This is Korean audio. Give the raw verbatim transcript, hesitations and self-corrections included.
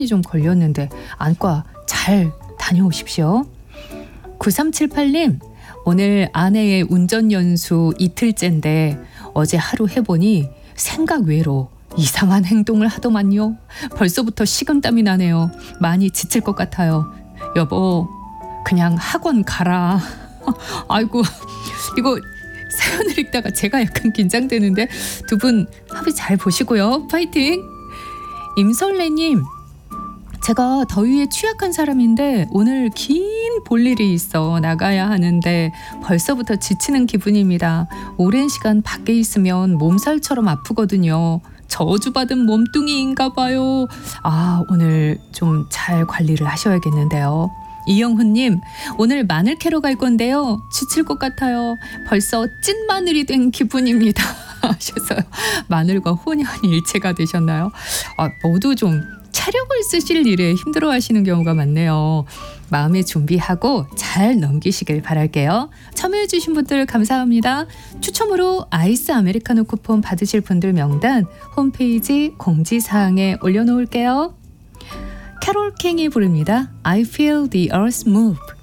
좀 걸렸는데 안과 잘 다녀오십시오. 구삼칠팔 님, 오늘 아내의 운전연수 이틀째인데 어제 하루 해보니 생각 외로 이상한 행동을 하더만요. 벌써부터 식은땀이 나네요. 많이 지칠 것 같아요. 여보, 그냥 학원 가라. 아이고, 이거 사연을 읽다가 제가 약간 긴장되는데 두 분 합의 잘 보시고요. 파이팅! 임설래님, 제가 더위에 취약한 사람인데 오늘 긴 볼일이 있어 나가야 하는데 벌써부터 지치는 기분입니다. 오랜 시간 밖에 있으면 몸살처럼 아프거든요. 저주받은 몸뚱이인가 봐요. 아, 오늘 좀 잘 관리를 하셔야겠는데요. 이영훈님, 오늘 마늘 캐러 갈 건데요. 지칠 것 같아요. 벌써 찐 마늘이 된 기분입니다. 하셔서요. 마늘과 혼연일체가 되셨나요? 아, 모두 좀 체력을 쓰실 일에 힘들어 하시는 경우가 많네요. 마음의 준비하고 잘 넘기시길 바랄게요. 참여해주신 분들 감사합니다. 추첨으로 아이스 아메리카노 쿠폰 받으실 분들 명단 홈페이지 공지사항에 올려놓을게요. 캐롤 킹이 부릅니다. I feel the earth move.